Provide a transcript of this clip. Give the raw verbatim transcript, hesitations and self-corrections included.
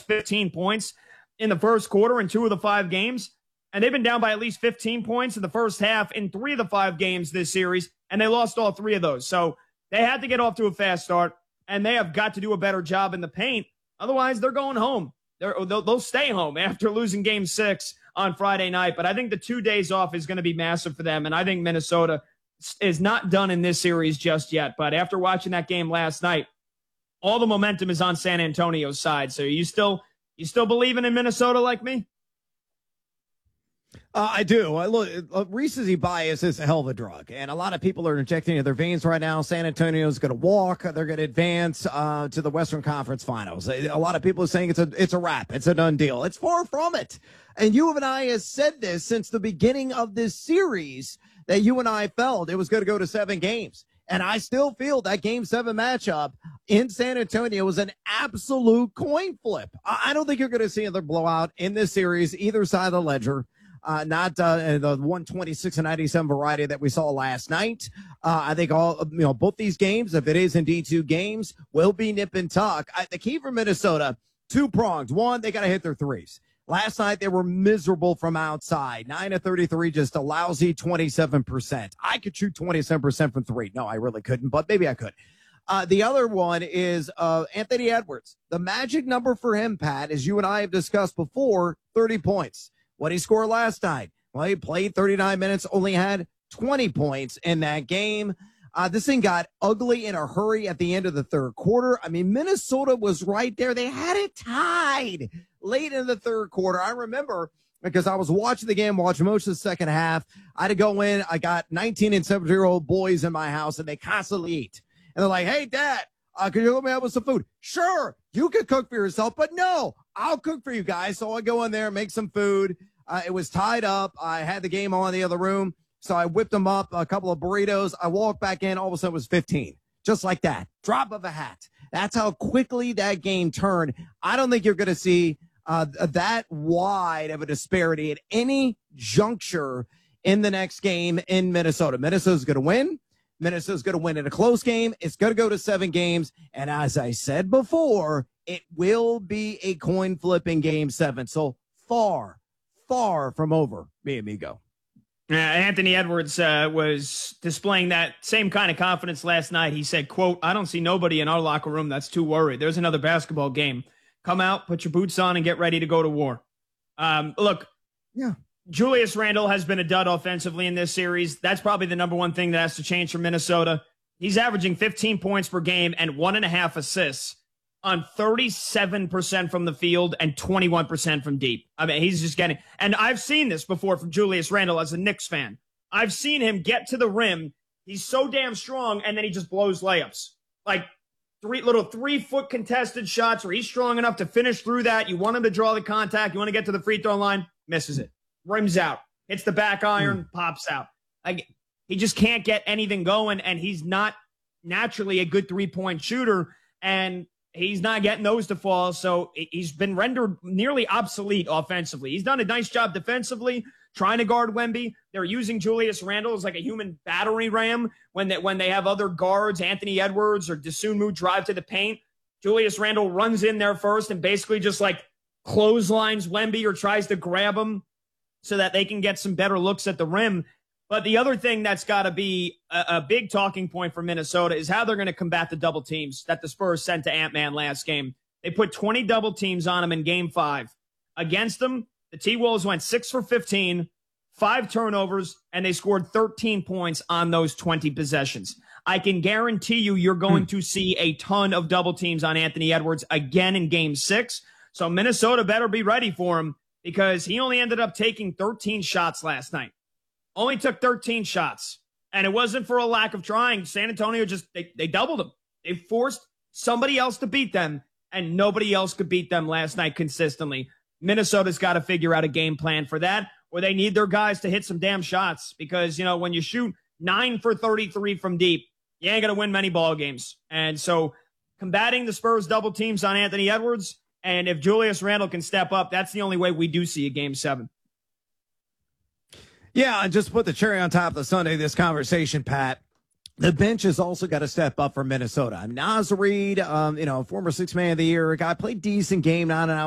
fifteen points in the first quarter in two of the five games. And they've been down by at least fifteen points in the first half in three of the five games this series, and they lost all three of those. So they had to get off to a fast start, and they have got to do a better job in the paint. Otherwise, they're going home. They're, they'll, they'll stay home after losing game six on Friday night. But I think the two days off is going to be massive for them, and I think Minnesota is not done in this series just yet. But after watching that game last night, all the momentum is on San Antonio's side. So you still you still believing in Minnesota like me? Uh, I do. I look, uh, recency bias is a hell of a drug, and a lot of people are injecting it in their veins right now. San Antonio's going to walk; they're going to advance uh, to the Western Conference Finals. A lot of people are saying it's a it's a wrap, it's a done deal. It's far from it. And you and I has said this since the beginning of this series that you and I felt it was going to go to seven games, and I still feel that Game Seven matchup in San Antonio was an absolute coin flip. I, I don't think you're going to see another blowout in this series, either side of the ledger. Uh, not uh, the one twenty-six and ninety-seven variety that we saw last night. Uh, I think all you know, both these games, if it is indeed two games, will be nip and tuck. I, the key for Minnesota, two prongs. One, they got to hit their threes. Last night they were miserable from outside. nine of thirty-three, just a lousy twenty-seven percent. I could shoot twenty-seven percent from three. No, I really couldn't, but maybe I could. Uh, the other one is uh, Anthony Edwards. The magic number for him, Pat, as you and I have discussed before, thirty points. What he scored last night? Well, he played thirty-nine minutes, only had twenty points in that game. Uh, this thing got ugly in a hurry at the end of the third quarter. I mean, Minnesota was right there. They had it tied late in the third quarter. I remember because I was watching the game, watching most of the second half. I had to go in. I got nineteen and seventeen-year-old boys in my house, and they constantly eat. And they're like, hey, Dad, uh, can you hook me up with some food? Sure, you can cook for yourself, but no, I'll cook for you guys. So I go in there, make some food. Uh, it was tied up. I had the game on in the other room. So I whipped them up a couple of burritos. I walked back in. All of a sudden it was fifteen. Just like that. Drop of a hat. That's how quickly that game turned. I don't think you're going to see uh, that wide of a disparity at any juncture in the next game in Minnesota. Minnesota's going to win. Minnesota's going to win in a close game. It's going to go to seven games. And as I said before, it will be a coin flip in game seven. So far, far from over, mi amigo. Uh, Anthony Edwards uh, was displaying that same kind of confidence last night. He said, quote, I don't see nobody in our locker room that's too worried. There's another basketball game. Come out, put your boots on, and get ready to go to war. Um, look, yeah, Julius Randle has been a dud offensively in this series. That's probably the number one thing that has to change for Minnesota. He's averaging fifteen points per game and one and a half assists on thirty-seven percent from the field and twenty-one percent from deep. I mean, he's just getting, and I've seen this before from Julius Randle as a Knicks fan. I've seen him get to the rim. He's so damn strong, and then he just blows layups. Like three little three-foot contested shots where he's strong enough to finish through that. You want him to draw the contact. You want to get to the free throw line. Misses it. Rims out. Hits the back iron. Mm. Pops out. Like, he just can't get anything going, and he's not naturally a good three-point shooter, and he's not getting those to fall, so he's been rendered nearly obsolete offensively. He's done a nice job defensively, trying to guard Wemby. They're using Julius Randle as like a human battering ram when they, when they have other guards, Anthony Edwards or Dosunmu, drive to the paint. Julius Randle runs in there first and basically just like clotheslines Wemby or tries to grab him so that they can get some better looks at the rim. But the other thing that's got to be a, a big talking point for Minnesota is how they're going to combat the double teams that the Spurs sent to Ant-Man last game. They put twenty double teams on him in game five. Against them, the T-Wolves went six for fifteen, five turnovers, and they scored thirteen points on those twenty possessions. I can guarantee you you're going to see a ton of double teams on Anthony Edwards again in game six. So Minnesota better be ready for him because he only ended up taking thirteen shots last night. Only took thirteen shots, and it wasn't for a lack of trying. San Antonio just, they, they doubled them. They forced somebody else to beat them, and nobody else could beat them last night consistently. Minnesota's got to figure out a game plan for that, or they need their guys to hit some damn shots because, you know, when you shoot nine for thirty-three from deep, you ain't going to win many ball games. And so combating the Spurs double teams on Anthony Edwards, and if Julius Randle can step up, that's the only way we do see a game seven. Yeah, and just put the cherry on top of the Sunday, this conversation, Pat. The bench has also got to step up for Minnesota. Naz Reid, um, you know, former six man of the year, a guy played decent game, not an